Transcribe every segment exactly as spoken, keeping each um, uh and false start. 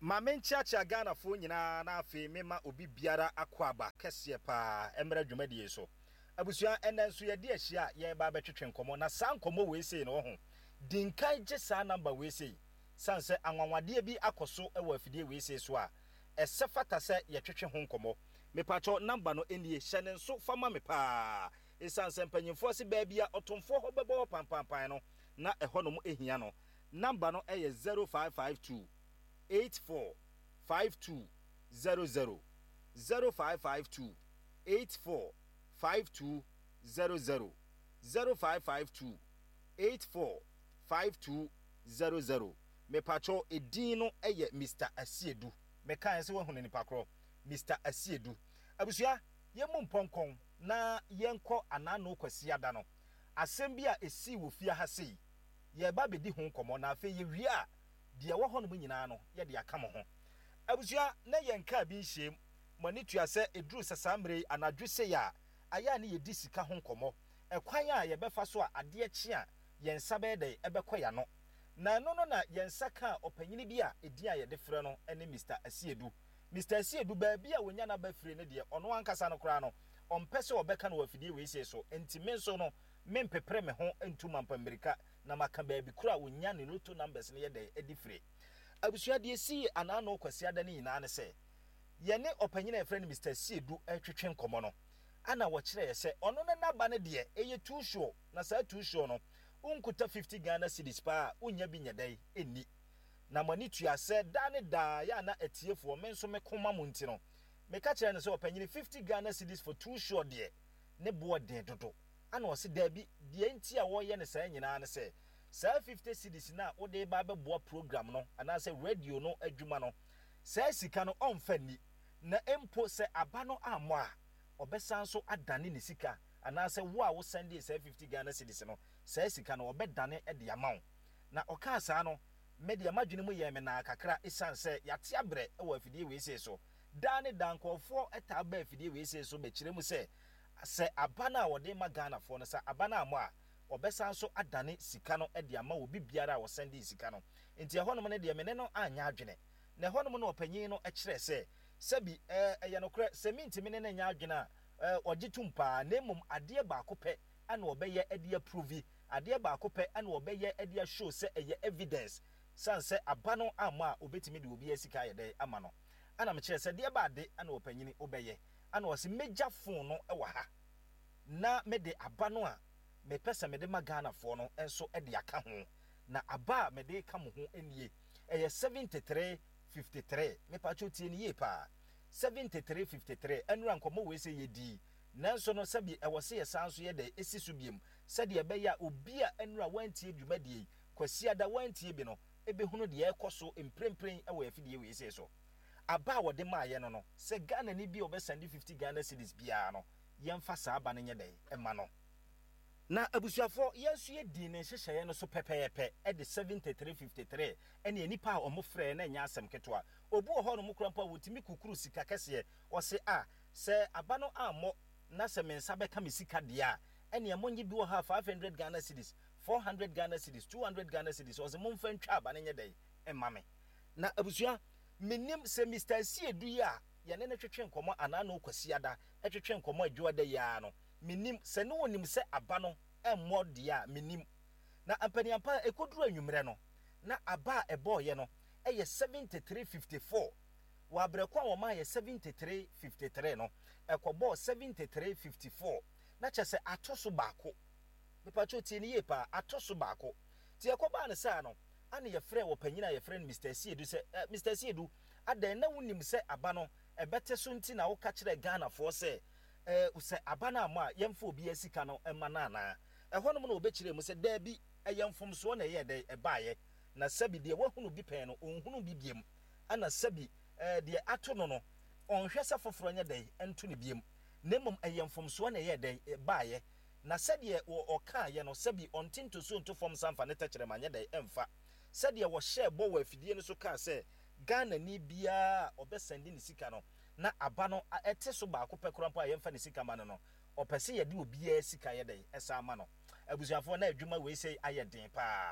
ma menchiacha Ghana fo nyina na afi mema obi biara akwaba kese pa emra dwumadie so abusua enen so ye de ahia ye ba betwetwe nkomo na sa nkomo we sei no ho dinkan je sa number we sei sanse anwanwade bi akoso e wa afidie we sei so a esefata se ye twetwe ho nkomo mepacho number no enie hyene so fama me pa esanse mpanyimfo se ba bia otomfo ho bebo pampampan no na eho no mo ehia no number no eye zero five five two eight four five two zero zero zero five five two eight four five two zero zero zero five five two eight four five two zero zero me pacho edin eye Mister Asiedu me kan se wahunu ni pakro Mister Asiedu abusua yemu mponkon na yenko anano kwasi ada no asem bi a esi wo fia ha sei ye ba bedi ho komo na afa ye wi a de wo ho no nyina no ye de aka mo ho abusua na yenka bi hyem mani tuase eduru sasamre anadwe se ya aya ne ye di sika ho komo ekwan a ye befa so a ade chi a yensa be de ebekoya no na no no na yensa ka opanyini bi a edi a ye de frɛ no ene Mister Asiedu Mister Asiedu ba bi a wonya na ba frɛ ne de ono ankasa no kra no ompese obeka no wafidie we ise so entimen so no mempepre me ho entuma mpa Amerika na maka ba bi kura wonya ne loto numbers ne ye de edi frɛ abusua de si anano kwasi ada ne nyina ne se ye ne opanyina e frɛ ne Mister Asiedu etwetwe nkomo no ana wo kire ye se ono ne naba ne de eye too sure na sa too sure no unkuta fifty Ghana cedis pa unya bi nyadai eni na mani tuase da ne da ya na etiefo me nso me koma mu nti no me ka kire ne se opanyini fifty Ghana cedis for too sure de ne bo de dodo ana wo se da bi de nti a wo ye ne sa nyina ne se sa fifty cedis na wo de ba be bo program no ana se radio no adwuma no sa sika no onfa ni na empo se aba no amo a obesan so adane ne sika ana se wo a wo sende se fifty Ghana cedis no sa sika no obedane e de amawo na oka sa no media madwene mu ye me na kakra esanse yate abre e wo afidie we se so dane dankofo eta ba afidie we se so be kire mu se se abana wo de ma Ghana fo no sa abana amo a obesan so adane sika no e de amawo bibiara wo sende sika no enti ehonum ne de me ne no anya adwene na ehonum no opanyin no e kire se sebi eh eye no kre seminti me ne na nya adwene a eh ogitumpa na emum ade ba akopɛ ana obeye ade approve ade ba akopɛ ana obeye ade show se eye evidence sanse abano ama obetimi de obi asika yede ama no ana me kire se de ba ade ana opanyini obeye ana wose meja phone no e wa ha na me de abano a me pesa me de magana fo no enso e de aka ho na aba me de ka mo ho enie eye seventy-three fifty-three me pa chotie ni ye pa seventy-three fifty-three enura nkomo we se yedi nanso no sabi e wose ye sanso ye de esi so biem sade e be ya obi a enura wantie dwumadie kwasi ada wantie bi no ebe hunu de ekoso emprempren e wo afidie we se so aba wo de ma ye no no se Ghana ni bi obesande fifty Ghana cedis bia no yemfa sa aba ne nyede e ma no na abusuafo yesu ye di ne hyehye no so pepeyepe e de seventy-three fifty-three ene enipa a omofre na nya asem keto a obu ho no mukrampa wotimi kukuru sika kese o se a se aba no ammo na se mensa beka me sika de a ene amonyi bi wo ha five hundred Ghana cedis four hundred Ghana cedis two hundred Ghana cedis o se momfa ntwa aba ne nyede e ma me na abusua menim se Mister Asiedu ya ye ne twetwe nkomo anano kwasi ada e twetwe nkomo adwuada ya no menim se ne wonim se aba no emmo dia menim na ampaniampa ekoduru anwumre no na aba eboye no eye seventy-three fifty-four wa brekwa wo ma ye seventy-three fifty-three no ekobo seventy-three fifty-four na chese atoso baako mepacho tie ni ye pa atoso baako tie ekoba ne sa no ane ye frɛ wo panyina ye frɛ Mister Asiedu se eh, Mister Asiedu adan na wonim se aba no ebete so nti na wo ka kire Ghana fo se eh use abana ama yemfa obi asika no emana na ehonum na obekire mu se da bi eyemfom so na ye de ebaaye na sabi de wahunu bi pen no onhunu bi biem ana sabi eh de ato no no onhwe se foforo nya de ento ne biem nemum eyemfom so na ye de ebaaye na sade o ka ye no sabi ontinto so nto fom samfa ne takire manya de emfa sade wo share bo wa afidie no so ka se Ghana ni bia obesende ne sika no na aba no ete so ba akopɛ krampo a yemfa ne sika ma no no opese ye de obi a sika ye de esa ama no abusuafo na adwuma we sei aye den pa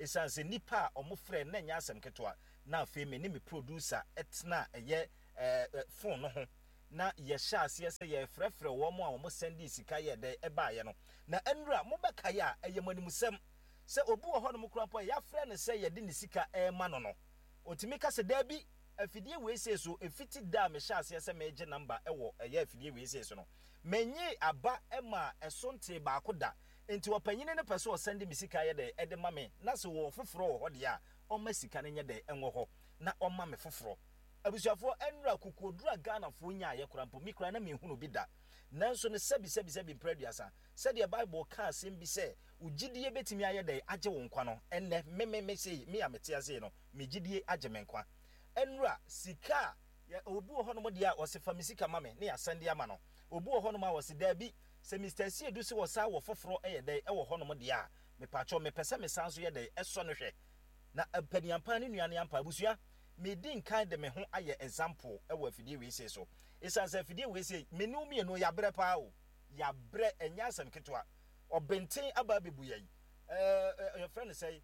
esan se nipa omo frɛ na nya asɛm ketwa na afei me ne me producer etna ɛyɛ eh phone no ho na ye sha ase se ye frɛfrɛ wo mo a wo sendi sika ye de eba ye no na enura mo beka ya eyemanimusem se obi wo ho no mokra po ya frɛ ne se ye de ne sika e ma no no otimi ka se da bi afidie we se so efiti da me sha ase se me ge number e wo eye afidie we se so no menyi aba e ma esonte ba ko da enti opanyine ne pese o sendi me sika ye de e de ma me na se wo foforo wo ho de a o ma sika ne nye de enwo ho na o ma me foforo abusuafo enura kokodura Ghana fo nya ye kura mpo mikra na me hunu bi da nanso ne sebi sebi sebi preduasa said the Bible ka asem bi se ugidie betimi aye de age wo nkwa no enne me me me sei me amete ase no me gidie age me nkwa enura sika ya obu ho no mo dia o se famisika mame ne ya sande ama no obu ho no ma wo se da bi se Mister Siedu se wo sa wo foforo eye de e wo ho no mo dia me pacho me pese me sanso ye de eso no hwe na paniampa ne nuane ampa abusua me din kan de me ho aye example e wo afidie we say so esan se afidie we say me nu me no ya bre pa o ya bre enya asem ketwa obenten aba bebu yai eh your friend say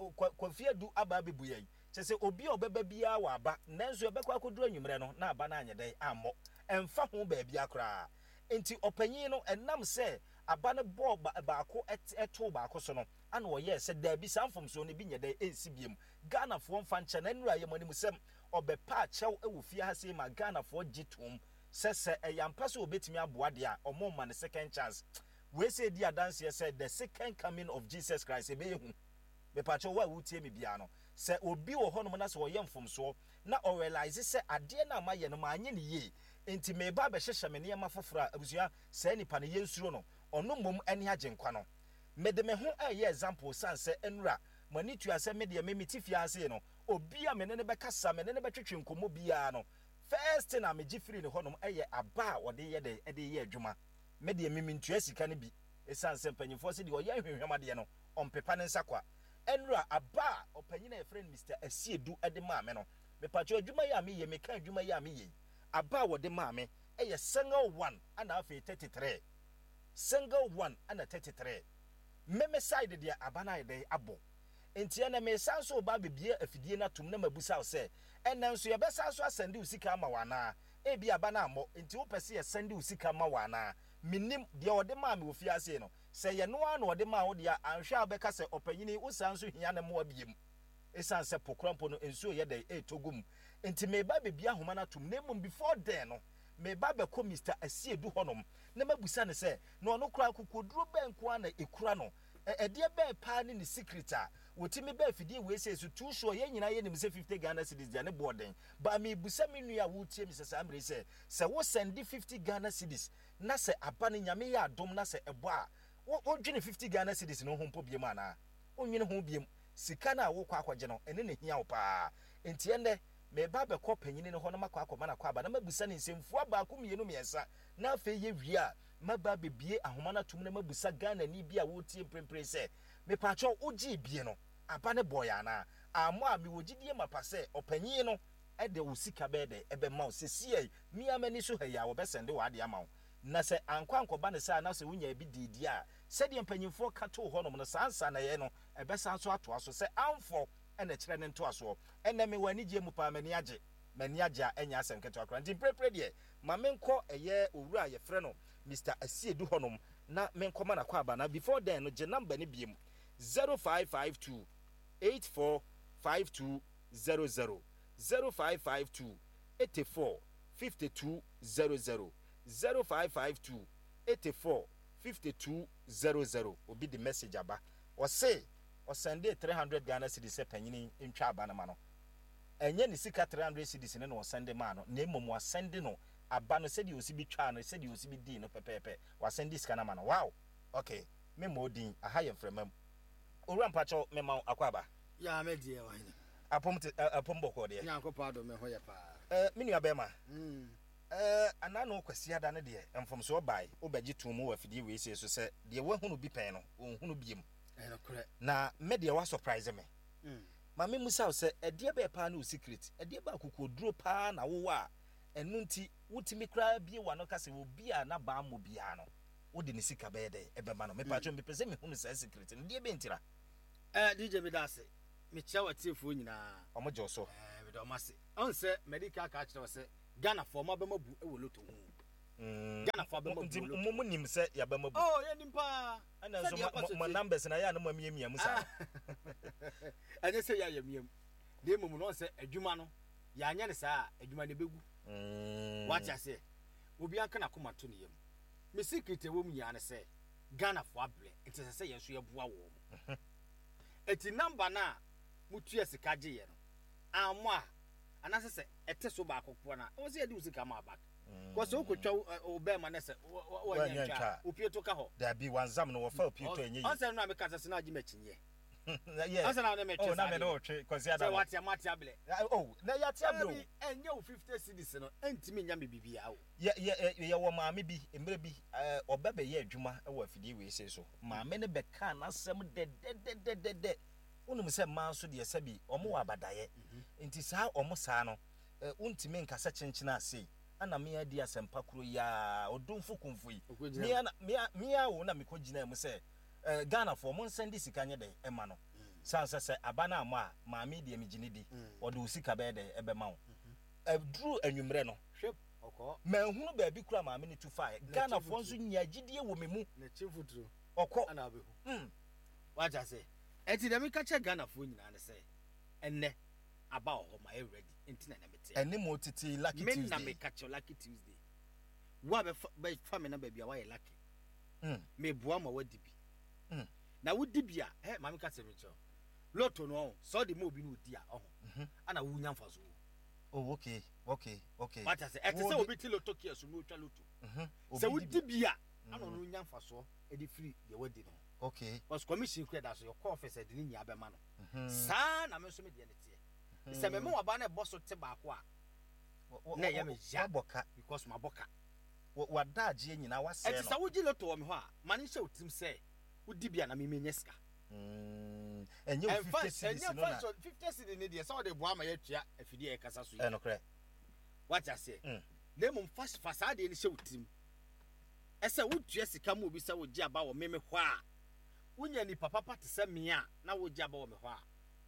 Kofi Adu aba bebu yai se obi obeba bia wa aba nanso ebekwa akoduru anwumre no na aba na anye dai ammo emfa ho ba bia kra enti opanyin no enam se aba ne ball ba ko eto ba ko so no ana wo ye se da bi sanfom so ne bi nye dai ensi biem Ghana fo mfa nche na nura ye manimusem obepa chew e wo fie ha se ma Ghana fo gitum se se eyampa so obetimi aboa de a omo ma ne second chance we say di adanse ye say the second coming of Jesus Christ e be hu me pa chew wa wutie me bia no se obi wo ho no na se wo ye mfom so na o realize se ade na ma ye no ma anye ne ye enti me ba be hyehye me ne ma fofora abusua se nipa ne ye nsuro no ono mom ani agye nkwa no me de me ho aye example sanse enura mani tu ase me de me mitifia ase no obi a me ne be kasa me ne be twetwe nkomo bia no first na me gifiri ne honom aye aba wo de ye de e de ye adwuma me de me mintu asika ne bi esanse mpanyimfo se de o ye hwehwema de no ompepa ne nsakwa enura aba opanyina e friend Mister Asiedu e de ma me no me pacho adwuma ya me ye me ka adwuma ya me ye aba wo de ma me eye single one ana afi thirty-three single one ana thirty-three meme side de abana de abo enti na me sanso ba bebie afidie na tum na mabusa se enanso ye besa so asende usika ma wana e bi abana amo enti wo pese ye sende usika ma wana minim de ode ma me ofia ase no se ye no ana ode ma wo de anhwa abeka se opanyini wo sanso hia na mo abiem esan se pokrampo no enso ye de e togum enti me ba bebie ahoma na tum na mum before then no me ba be ko Mister Asiedu honom na mabusa ne se no ono kra kokoduro benko ana ekura no e de be pa ne ne secret a wotimi ba afidie we say so too sure ye nyina ye nim se fifty Ghana cedis de ne boarding ba me busa me nua wo tie mi se samre se se wo send fifty Ghana cedis na se aba ne nyame ya adom na se ebo a wo dwene fifty Ghana cedis no ho mpo biem ana onwene ho biem sika na wo kwa akwaje no ene ne hia wo pa enti ene me ba be ko panyini ne ho na makwa akoma na kwa aba na mabusa ne nsemfu aba ko mienu miensa na afa ye wi a maba bebie ahoma na tum na mabusa Ghana ni bia wo tie prempre se me pacho ogi bie no aba ne boy ana amo a me wogidie mapa se opanyin no e de usika be de ebe ma sesie mi amani so haya wo be sende wa de ama na se ankwa ankoba ne se na se wonya bi didi a se de mpanyimfo ka to ho no no sansa na ye no ebe sanso ato aso se amfo ene kire ne nto aso ene me wani gye mu pa mani age mani age a enya asem keto akra nti prepare de ma menko eye owura ye frɛ no Mister Asiedu honom na menko ma na kwa aba na before then no je number ne biem zero five five two eight four five two zero zero zero five five two eight four five two zero zero zero five five two eight four five two zero zero obi the message aba o say o send three hundred Ghana cedis panyini ntwa aba na ma no enye ni sika three hundred cedis ne no send ma no na emom wa send no aba no sedi osi bi twa no sedi osi bi di no pepepe wa send sika na ma no wow okay me modin aha ye fremam owura mpacho me ma akwaba ya me die wa ni apom apom boko de nyankopa do me ho ye pa eh me nua be ma mm eh anano kwasi ada ne de emfom so bai obagi tumu wa fidi we se so se de wahunu bi pen no onhunu biem eh no kore na me de wa surprise me mm ma me musa se e de be pa na o secret e de ba kokoduro pa na wo wa enu nti wutimi kra bie wa no kase wo bia na ba mo bia no wo de ne sika be de e be ma no me pa cho me pese me hunu se secret ne de be ntira Eh D J Midase. Me chia wati fu nyina. Omo je so. Eh me do mase. On se medical ka kire se Ghana for ma be mabu e wo loto hu. Mm. Ghana for be mabu. Nti mo nim se ya be mabu. Oh, ya nimpa. Ana so mo numbers na ya na mo miamia mu sa. Anya se ya yamiam. De mum no se adwuma no. Ya anya ne sa adwuma ne begu. Mm. What ya say? Obi anka na koma to ne yam. Me secret e wo mu ya ne se Ghana for abre. It is say yenso ye boa wo mo. Eti number na mutu esika gye ye no. Amo a anase se ete so ba akokpo na. O se ye di usika ma back. Because o kwetwa obe ma na se wo nyantwa. Opieto ka ho. Da bi wanzam no wo fa opieto enye. On se no ameka se na agi machinye. Yeah. Asa na na me Oh, na me no twe kwasi ada. Se wati amati able. Oh, na ya ti abro. Enye o fifty cedis no entimi nya me bibia wo. Ye ye ye wo maame bi, emre bi, eh obebe ye adwuma e wo afidie we se so. Maame ne be ka na asem de de de de de. Unum se man so de se bi, omo wa abadaye. Enti saa omo saa no, eh untimi nkasa chenchena ase. Ana me adi asempa kuro ya odumfu kumfu yi. Me ana me a wo na me kogina mu se eh Ghana for mon send sika nye de e ma no. Sansa se abana ama a maame de amigini di. Ode usika be de e be ma wo. Eh dru anwumre no. Hwep okọ. Ma hunu ba bi kura maame ne tu fa. Ghana for nso nya gidie wo me mu. Na chifutru. Okọ. Ana abehu. Mm. Waja se. Eti dem ka che Ghana for nyina ne se. Enne aba ho ma e ready. Enti na na mete. Ene mo titi lucky Tuesday. Me na me ka che lucky Tuesday. Wa be be fa me na ba bia wa ye lucky. Mm. Me boa ma wadi bi. Mm. Na wodi bia, eh maame ka se me cho. Lotto no so de mo bi no di a oho. Mhm. Ana wunya mfa so. Oh, okay. Okay. Okay. Waja se. Eti se obi ti lotto kia so mo twa lotto. Mhm. Se wodi bia, ana no nya mfa so e di free ye wadi no. Okay. Was commission credit as your call officer de nya be ma no. Mhm. Sa na me so me de ne tie. Se me me wa ba na boss te ba ko a. Na ye me ja boka because my boka. Wa daje nyina wase no. Eti sa wogi lotto wo me ho a, mani hye otim se wodi bia na me me nyeska. Mm. Enye fifty cedis no na. fifty cedis ne de sa wo de boa ma ye twia afidie e kasa so yi. Eh no kre. What I say? Mm. Na mum fast fasade ne hye otim. Ese wotua sika mu obi sa wogi aba wo me me ho a. Wonya ni papa pate se me a na wogi aba wo me ho a.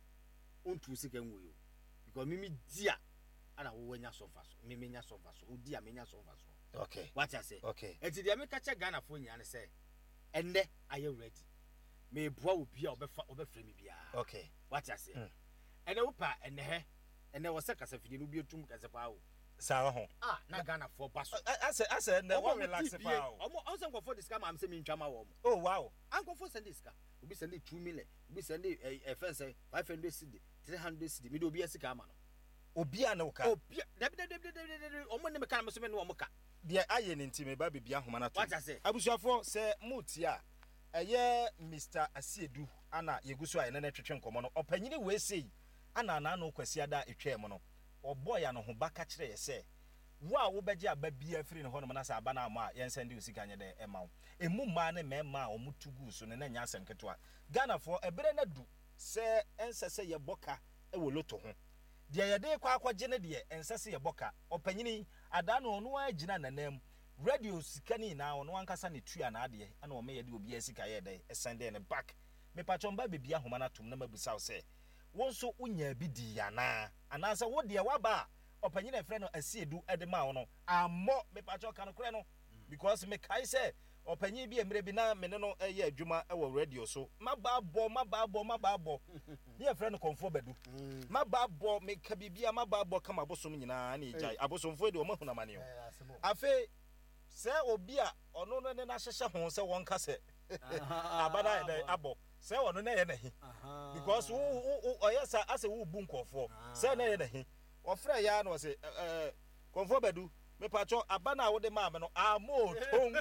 Ontu sika nwo yo. Because mimi dia ana wo wanya so fa so. Mimi nya so fa so. Odi a menya so fa so. Okay. What I say? Okay. Enti dia me ka che Ghana fo nya ne se. Enne aye ready. Me boa obi a obefa obefre me bia. Okay. What I say? Mm. Ene wo pa ene he. Ene wo se kasa fidie no bi etum kasa pa wo. Sa ho. Ah, na Ghana for baso. Ase ase na wo relax pa o. Omo on se for discount am se me ntwa ma wo. Oh wow. Anko for send discount. Obi send two million. Obi send e fence five hundred cedi, three hundred cedi. Me do obi asika ma no. Obi a na wo ka. Obi deb deb deb deb omo ne me kan me so me no omo ka. De aye ne ntime ba bibia homa na to. What I say? Abusuafo se mutia eye Mister Asiedu ana yeguso aye na na twetwe nkomo no. Opanyini we sei ana na no kwasi ada etwem no. Oboy ya no ho baka kire ye se wo a wo beje aba bia firi ne ho no na sa aba na ama yen sende usika nye de ema wo. Emu ma ne mema a omutugu so ne na nya asem keto a. Ghana for ebere na du se ensese ye boka e wo loto ho. De ye de kwa akwaje ne de ensese ye boka. Opanyini ada no no agina nanam. Radio sika ni na ono ankasa ne tua na ade ana o me ye de obi asika ye de sende ne back. Me pachomba bebia homa na tum na mabusa wo se won so unya bi di yana anansa wo de waba opanyi na frɛ no Asiedu edema wo no ammo me pacho kan kore no because me kai se opanyi bi emre bi na me no eye adwuma e wo radio so mababo mababo mababo ne ye frɛ no Komfo Badu mababo me ka bibia mababo kama bosom nyina na ejai abosomfo de o mahuna mane o afi se obi a ono no ne na hyehye ho se won ka se abana e abo se ono na ye na hi because wo oyesa ase wo bu nkofo se na ye na hi ofre ya na se eh Komfo Badu me pacho abana wo de ma me no amo ton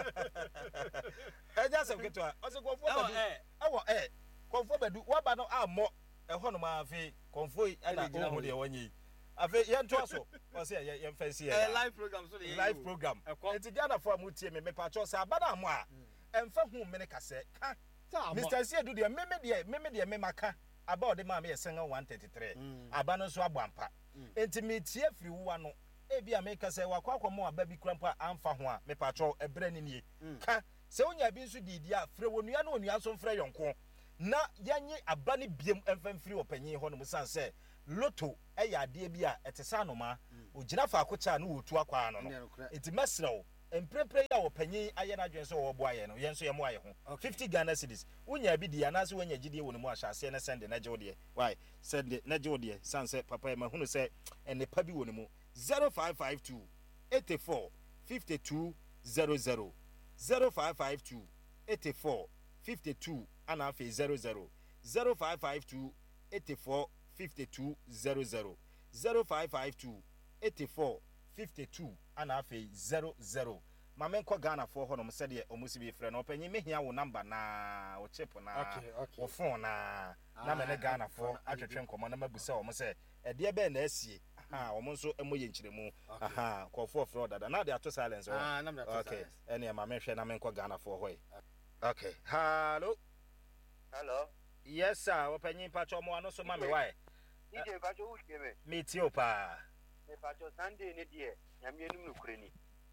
eja se keto a ose Komfo Badu ewo eh Komfo Badu wo ba no amo eho no ma afi Komfo ana o ho de wanyi afi ye nto aso o se ye ye fancy eh live program so de live program enti Ghana for amutie me me pacho se abana amo a emfa hu me ne kase ka Mister Asiedu de meme de meme de me maka aba ode ma me yesen one thirty-three aba no so abampa enti me tie firi wo no e bia me ka se wakwa kwamo aba bi krampa amfa ho a me pacho ebre ni nie ka se onya bi nso didi a frɛ wonua na onua so mfrɛ yonko na yanye abani biem emfamfiri opanyin ho no musanse loto eya ade bi a etesa no ma ogina fa akocha na wotu akwa no no enti mesrew emprepre ya opanyin aye na dwen so wo bo aye no yenso ye mo aye ho fifty Ghana cedis unya bi di anase wanya gidie woni mu ahyase na send na jewde why send na jewde sanse papa e mahunu se ene pa bi woni mu zero five five two eight four five two zero zero zero five five two eight four five two and afi zero zero zero five five two eight four five two zero zero zero five five two eight four five two and afi zero zero mamenko Ghana for honom said ye omusi be friend opanyi mehia wo number na wo chip na okay, okay. wo phone na na me ne Ghana for atwetwe nkomo na mabusa wo mo se e de be na asie aha wo nso emoye nkyiremu aha ko for fraud dada na de ato silence ah na me ato silence okay ene ma menhwe na menko Ghana for hoy okay hello hello yes sir opanyi pacho mo ano so ma me why ije pacho uche me me ti opa me pacho Sunday ne die nyame enum no kurani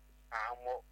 amo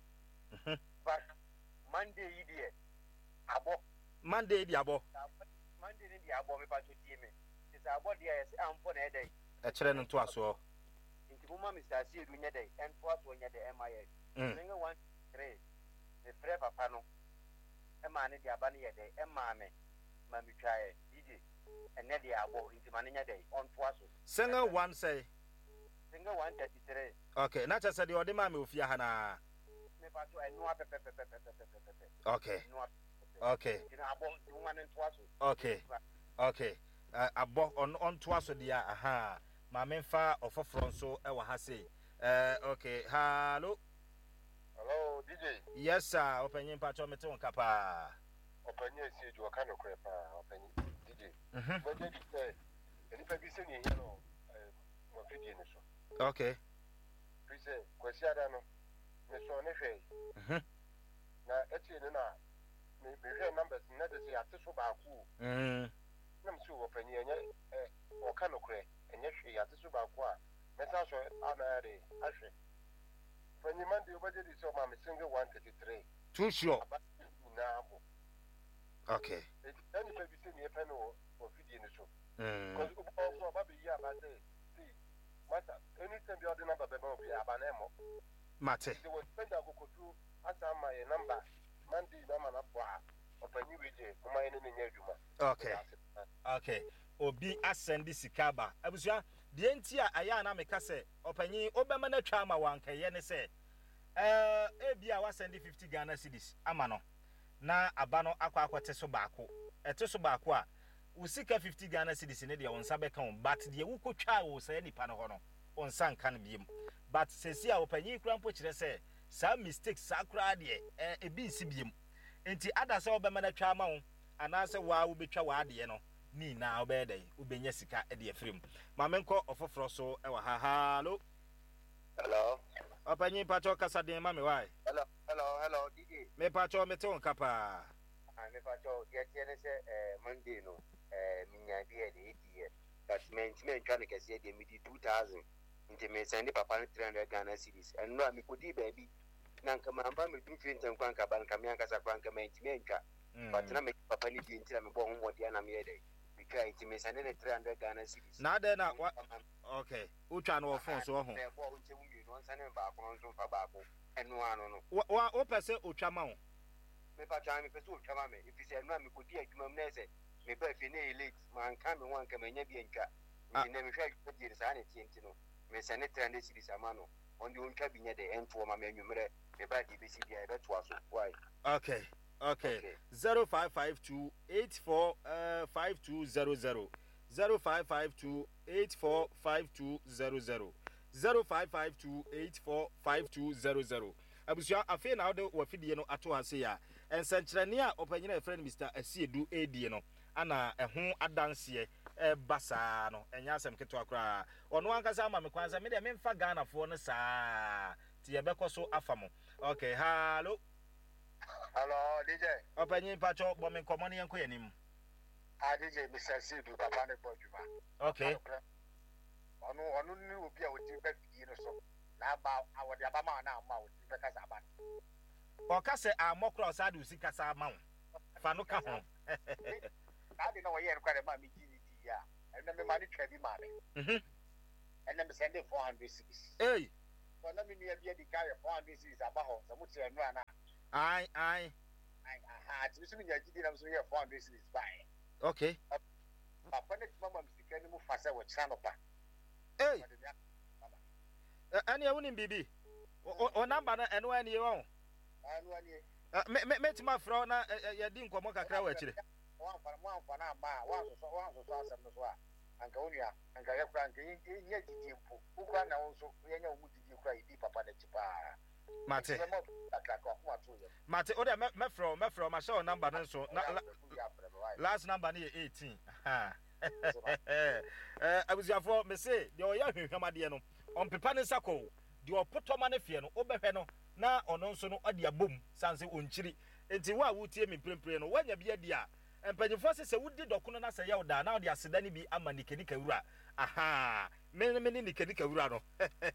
but Monday yi die abo Monday di abo Monday ne di abo me pacho tie me is abo dia yes amfo na edai e kire no to aso nti mo ma Mister C edu nya dai en to aso nya dai M I S ninga one three me frɛ papa no e ma ne di aba ne ye dai e ma me ma mi twae ije ene di abo nti ma ne nya dai on to aso single one say singa one thirty-three okay na cha said odi ma me ofia ha na me pacho enu ape pe pe pe pe pe pe okay okay ina abo nti ma ne to aso okay okay uh, abo on on to aso dia aha ma me fa ofoforo nso e wa ha sei eh okay hello hello D J yes sir opanyin pacho me te won kapa opanyin si eju aka no krepa opanyin D J mhm but you say any pa bi se ni here no eh mo fidie ni so okay bi se kwasi ada no me so ne hwe mhm na echi ni na me be hwe numbers na de se ate so ba ku mhm na msi opanyin enye eh o ka no kre enye hwe ate so ba ku a me sa so ana re ahwe panyin man de obaje di so ma me single one thirty-three too sure na abo okay any pa bi se ni e pa no o fidie ni so mm because also baby here about say see matter anytime you order number bebe obi abanemo mate they will spend a gokotu asa my number Monday na mana po a opanyi weje kuma ene ne nyadwuma okay okay obi asend sika ba abusua de enti a aya na meka se opanyi obema na twa ma wankaye ne se eh ebia wa send fifty Ghana cedis ama no na aba no akwa akwete so baako ete so baako a usika fifty Ghana cedis ne de wonsa beka on but de wukotwa wo se nipa no ho no onsa nka no biem but sesi a opanyi krampo kire se sa mistakes sa kra de e bi nsi biem enti ada se obema na twa ma wo anase wa wo betwa wa de no ni na obedai ubenya sika e de afrim mamenko ofoforo so e wa ha hallo hello opanyi pacho kasa de ma me why hello hello hello D J me pacho me te won kapa ah me pacho ye tie ne se eh Monday no eh minya bi e de die that meant me ntwa ne kase de mi di two thousand nti me send papa three hundred Ghana cedis and no mi kodi baby na nka mamba me dum fi ntan kwan ka ban ka me ankasa kwan ka me nti me ntwa but na me papa ni di nti na me bo ho modi na me ye de because nti me send ne three hundred Ghana cedis na de na okay utwa no phone so ho me bo nche wumi no nsa ne ba ko nso fa ba ko enu anu no wa o pese utwa ma ho me pa twa me pese utwa ma me if say enu me kodi adwuma me na se me ba fi na elite man ka me wan ka me nya bi ntwa nti na me hwa kodi sa na tie nti no me send three hundred cedis ama no on the untwa bi nya de ento ma me anwumre me ba di besi dia e beto aso why okay okay, okay. zero five five two eight four five two zero zero zero five five two eight four five two zero zero zero five five two eight four five two zero zero abusua afi na ode wa fidie no ato ha se ya ensankyerene a opanyina e friend Mister Asiedu edie no ana eho adanse e basa no enya asem keto akra ono ankasa ama me kwanza me de me mfa Ghana fo no saa ti ye bekoso afamo okay hello hello D J opanyin pacho bo me komo ne yanko yanim ah D J Mister C do papa ne boduma okay onu onu ni obi a odi be fie no so na ba awode aba ma na ma odi be kasa ba o ka se amokro sa de usika sa ma wo fa no ka ho I didn't know where you're quite a mammy G D T. And then the money trade money. Mhm. And then send it four hundred cities. Hey. So let me near the carry four hundred cities about some would say and run. Aye, aye. I had to see your G D M so you're four hundred cities buying. Okay. But when it's Mamma can move faster with Sanopa. Hey. Any owning B B. O number and when you own. Me me me my friend na ya din komo kakra wa chire. One for one for na ma one so one so so asem no so a anka onia anka ya kra anka yin yin didi mpo ukwa na won so yen ya mu didi kra idi papa na chipa Mate Mate o de me from me from my show number no so last number na eighteen ha eh abuziafo me say de o ya hwehwam de no on pepa ne sako de o potoma ne fie no obehwe no na ono nso no ade abom sanse onchiri enti wa wutie me prempre no wanya bia dia empanyefo se se wudi dokono na se ye woda na ode aseda ne bi ama nikenika wura aha me me ni nikenika wura no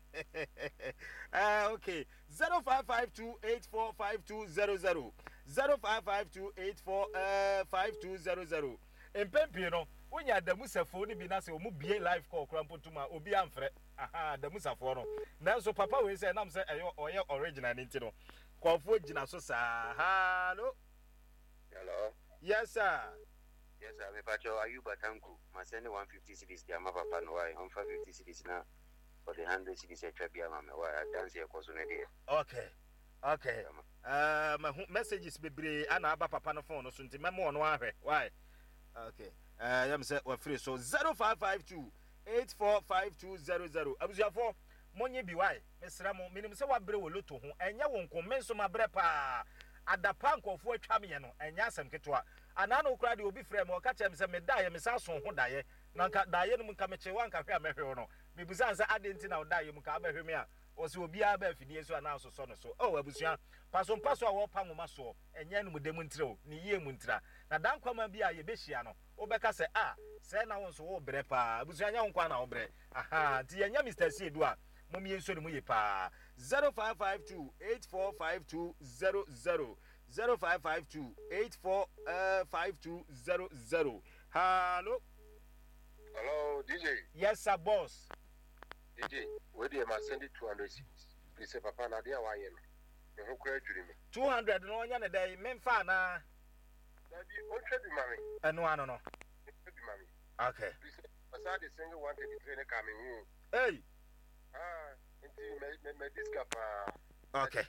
ah okay zero five five two eight four five two zero zero zero five five two eight four five two zero zero empempie no wonya damusafo ni bi na se o mu bie live call krampotuma obi amfre aha damusafo no nanso papa we say nam say eyo oye original nti no kwofo gina so sa hello hello yes sir yes sir me pacho Ayuba Tanku ma send one hundred fifty cedis dia ma papa no why one hundred fifty cedis na for the one hundred cedis e twa bia ma me why dance e koso ne dey okay okay uh my messages bebre ana aba papa no phone no so nti memo no ahwe why okay uh yam say we free so zero five five two eight four five two zero zero abuziafo monye bi why mesra mo minim se wabre wo loto ho enya won komenso mabre pa adapa nkofo atwa me ye no enya asem ketwa ana na okura de obi frɛ mo ka kyem se me dae me sa so ho dae na nka dae no nka me kye wan ka hwe amehwe no me busa nsa adenti na dae mu ka abehwe me a o se obi a ba afidie so ana so so no so o abusua paso paso a wo pa ngoma so enya no mudem ntreo ni yie mu ntra na dan kwama bi a ye behia no obeka se a se na won so wo bre pa abusua nya nkwa na wo bre aha ti yenya Mister Siedu a mom ye so ne mu ye pa zero five five two eight four five two zero zero zero five five two eight four five two zero zero hello hello D J yes sir boss D J we dey ma send two hundred cities please say papa na dia wa ye no me ho kura dwuri me two hundred no onya ne dai memfa na na bi o twa bi mami eno ano no twa bi mami okay please pasa de single one thirty-three ne coming hu hey ah inti me me me disca pa okay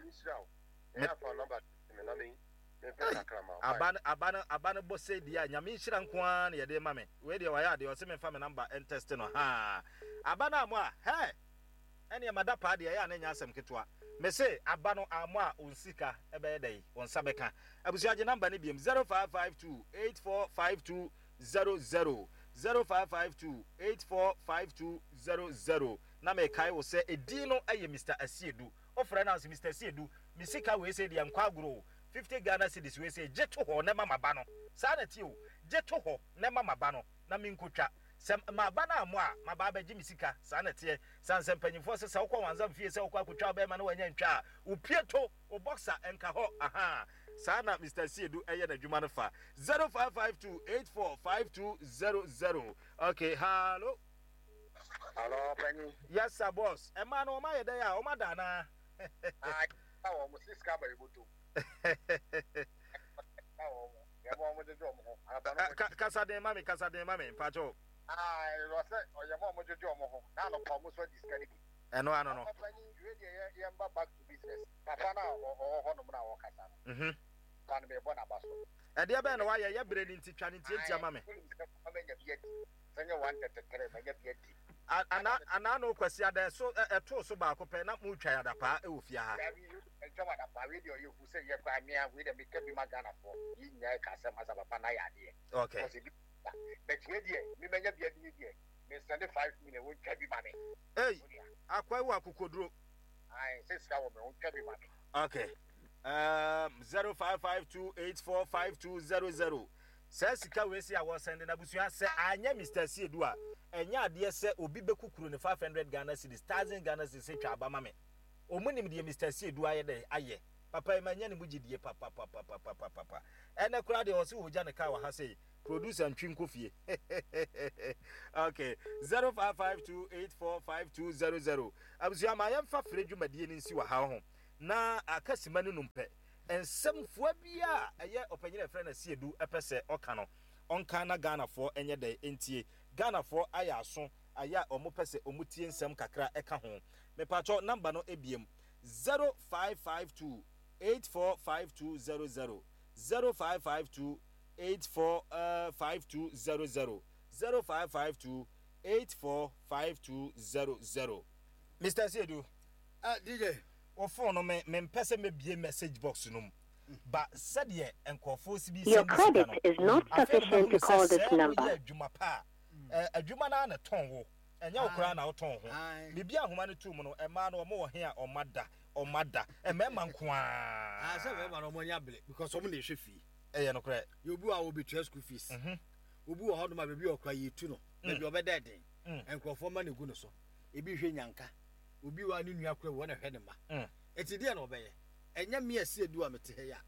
me have a number me na me me pesa krama aban aban aban bo say dia nyame nhira nko an ye de ma me we de wa ya de o se me fa me number and test no ha aban amo a he ene mada pa de ya na nya asem ketwa me say abano amo a onsika ebe ye dai onsa beka abusu age number ne biem zero five five two eight four five two zero zero zero five five two eight four five two zero zero na me kai wo se edino aye Mister Asiedu ofra na so Mister Asiedu misika we say de nkwa agro fifty Ghana cedis we say jeto ho na mama ba no sa na ti o jeto ho na mama ba no na me nkotwa se ma ba na amo a ma ba ba gi misika sa na tie san san panyimfo se sa wokọ wanzam fie se wokọ akotwa ba ma na wanya ntwa o pieto o boxer enka ho aha sa na Mister Asiedu eye na dwuma no fa zero five five two eight four five two zero zero okay hello hello Penny yes sir boss e ma no ma ye dey a o ma da na ah awo mo sis ka ba iboto awo ya mo mo de do mo kasa de mami kasa de mami pacho ah lo se o ya mo mo de do mo na no pa mo so discredit eno ano no Penny we dey ye back to business papa na o ho no na wo kasa mhm kan me bo na baso e de be na wa ye ye bre ni nti twa ni nti etia mami amenya bieti sanya one thirty-three manya bieti ana ana no kwasi ada so eto so ba ko pe na mu twa ya da pa e ofia ha ya bi enjo ma da pa we dey you say ye kwa mia we dey make bi magana for yi nya ka se masa papa na ya de okay but we dey me manya bieti ni dey me send five minutes we twa bi mami hey akwa wa kokoduro ai say ska wo me we twa bi mami okay um zero five five two eight four five two zero zero say sika we say I was sending abusua say anya Mister Siedu a enya ade se obi bekukuru ne five hundred Ghana cedis one thousand Ghana cedis twa aba mame omunim de Mister Siedu aye de aye papa e manya ne mugidie papa papa papa papa ene kura de o se hoja ne ka wa ha say producer ntwi nkofie okay zero five five two eight four five two zero zero abusua ma yɛmfa frɛ dwumadie no nsi wɔ ha ho na akasima no numpe ensɛmfoa bia ɛyɛ ɔpanyina frɛ na siedu ɛpɛ sɛ ɔka no ɔnka na Ghanafoɔ ɛnyɛ dɛ entie Ghanafoɔ ayɛ aso aya ɔmo pɛ sɛ ɔmo tie nsɛm kakra ɛka ho mepacho number no ebiem zero five five two eight four five two zero zero zero five five two eight four five two zero zero zero five five two eight four five two zero zero. Mister Siedu, ah D J, o phone no me me pese me bie message box no but said ye enkofo si bi Your credit is not sufficient to call this number. Adwuma pa adwuma na na ton wo enya okra na wo ton ho bibia ahoma no tu mu no e ma no mo wo he a omada omada e mema nko a ah say we ma no mo nya bele because omo na ehwe fi e ye no kra you bu a wo be school fees mhm obu wo hodo ma bebi okra ye tu no bebi obeda den enkofo ma na gu no so ebi hwe nyanka obi wa ne nua kra wo na hwe ne ma eti dia na obeye enya me ase edu a mete he ya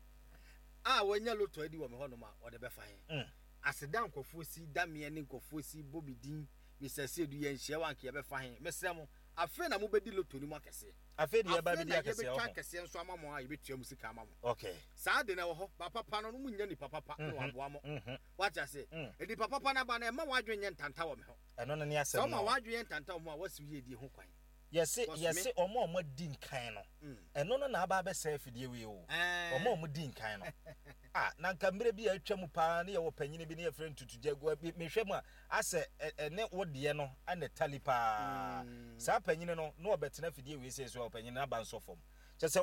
ah wonya loto edi wo me hono ma wo de be fa he aseda nkofo si damie ne nkofo si bobidin Mister Siedu ye nhia wanke ye be fa he mesrem afi na mo bedi loto ni mo akese afi de ye ba bedi akese ho afi akese nso amamo a ye betua musika amamo okay saa de na wo ho papa pa no mu nya ni papa pa no aboa mo wacha se edi papa pa na ba na e ma wadwenye ntanta wo me ho eno no ne asem so ma wadwenye ntanta wo ho a wasi ye di ho kwan yesi yesi omo omo di nkan no eno no na aba be se afidie we o omo omo di nkan no ah na nka mbre bi atwa mu pa na ye wo panyine bi na ye frɛ ntutugyagu mehwɛ mu a ase ene wo de no ane talipa saa panyine no no obetena afidie we se so panyine na ba nso fom kyese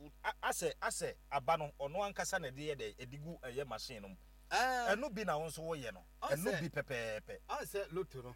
ase ase aba no ono ankasa na de ye de edigu eye machine no eno bi na wo nso wo ye no eno bi pepepe ase loto no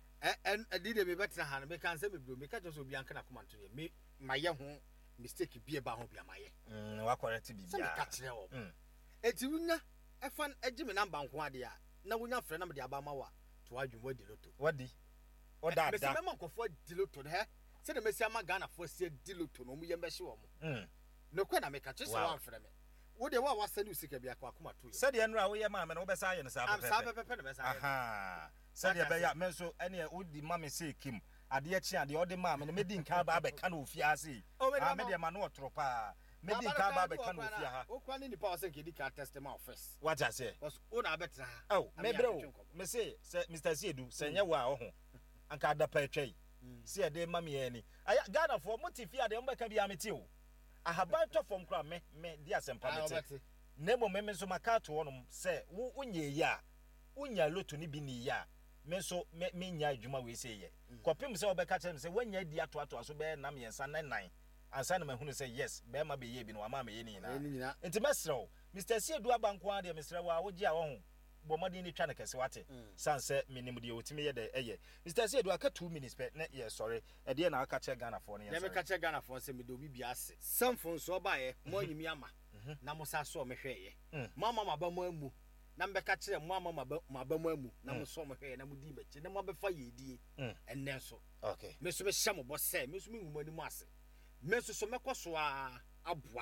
en edide me betra ha no me kan se me bro me ka jo so obi anka na komanto ye me maye ho mistake bi e ba ho bia maye mm wa correct bi bia ka kire wo eti wunya efan agi me number nko ade a na wunya frɛ na me de aba ma wa to adwum wadi loto wadi oda da me se me mankofo di loto he se de mesi ama Ghana fo se di loto no mu ye mbehye wo mo mm no kwa na me ka kye se wa frɛ me wo de wa wasa ni usika bia kwa komato ye se de enra wo ye ma me no be sa ye no sa pepe am sa pepe ne be sa ye aha se de be ya me so ene wo di ma me se kim ade ya chi ade o de ma me me di nka ba be ka na ofia ase ah me de ma no otro pa me di nka ba be ka na ofia ha o kwa ni ni pa o se ke di ka testament office what I say was o na betra oh me bro me say Mister Siedu se nya wa ho anka da pa atwai se e de ma me ye ni aya Ghana for motifi ade mo be ka bia meti o ahaba to fom kra me me di asempa meti nemo me me so maka to wonom se wo unye yi a unya loto ni bi ni ya me so me me nya adwuma we se ye kopim se obeka kyerem se wanya di ato ato aso be na me yensa nan nan ansa na mahunu se yes be ma be ye bi no ama me ye ni na enti mesrew Mister Siedu abanko ade mesrew a wo gi a wo ho bomodi ni twa na kese wate sanse minim de otimi ye de eye Mister Siedu aka two minutes pe na ye sorry e de na aka che Ghana for ne ye me ka che Ghana for se me de obi bia ase samfo so ba ye mo anyimi ama na mo sa so me hweye mama maba mo amu na mbeka kire mo ama maba mo amu na mo so mo hweye na mo di bachi na mo befa ye die enne so okay me so be hya mo bo se me so me nwuma ni mo ase me so so mekoso a aboa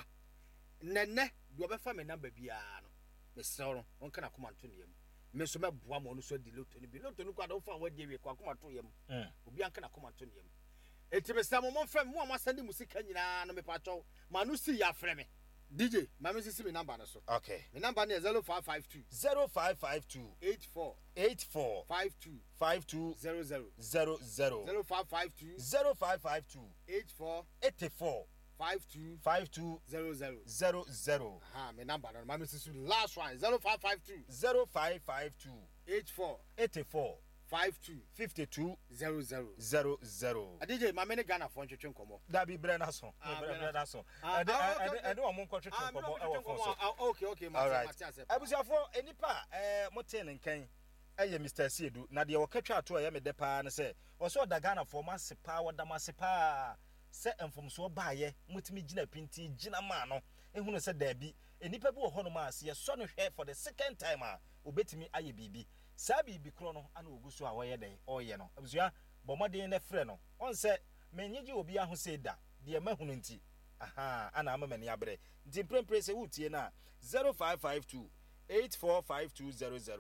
nenne do befa me number bia no me sero won kana komanto ne yam me so me boa mo no so di loto ni bi loto ni kwa do fa wadi we kwa komanto yam obi an kana komanto ne yam eti be samo mo frem mo amasande musika nyina no me pacho ma no si ya frem D J mama sisi me number na so okay me number na zero five five two zero five five two eight four eight four five two five two zero zero zero zero zero five five two zero five five two eight four eight four five two five two zero zero zero zero ha me number na mama sisi last one zero five five two zero five five two eight four eight four five two fifty two zero zero zero zero. D J mama ne Ghana for ntwetwe nkomo da bi bre na so bre na so ade ade ade o mo nkotwetwe nkomo e wo fo so okay okay ma Matias abusiafo enipa eh moten nkan eye Mister Siedu na de wo katwa ato ye me de pa ne se o so da Ghana for ma sepa wo da ma sepa se enfomso ba ye mutimi gina pinti gina ma no ehunu se da bi enipa bi wo hono ma se ye so no hwe for the second time a obetimi aye bibi sabi bi kro no ana oguso a wo ye den o ye no abusua bomodin ne frɛ no on se menyegi obi aho se da de mahunu nti aha ana ama mani abre nti prempre se wutie na zero five five two eight four five two zero zero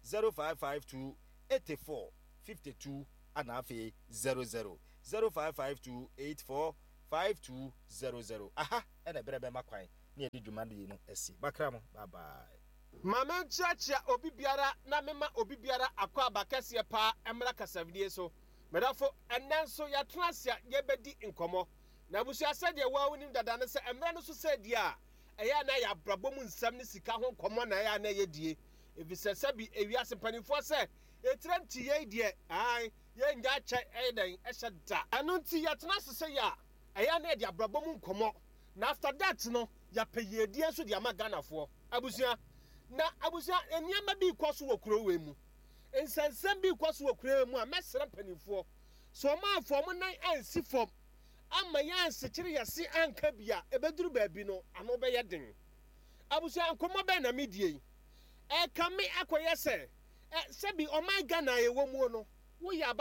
zero five five two eight four five two and afi zero zero zero five five two eight four five two zero zero. Aha, and a brebe makwan near the Jumandi no esi. Bakramo, bye bye. Mama Chacha Obi Biara na mema Obi Biara akwa bakase pa emra kasavdie so. Medafo enen so ya transia ye bedi nkomo. Na busu asade wa wonim dada ne se emra no so se dia. Eya na ya brabom nsam ne sika ho nkomo na ya na ye die. Efise sabi ewiase panifo se etranti ye die. Ai ye nya che eden eheda. Anu nti ya transe se ya. Eya na dia brabom nkomo. Na after that no ya peye die so dia maganafo. Abusia na abusia eniama bi kwaso wo kuro we mu ensansam bi kwaso wo kuro mu a mesra panifo so ma afom nan ansi fom ama ya ansekire yase anka bia ebeduru baabi no ano be yeden abusia nkomo be na medie e kame akoye se e sebi o my Ghana ye wo mu no wo ya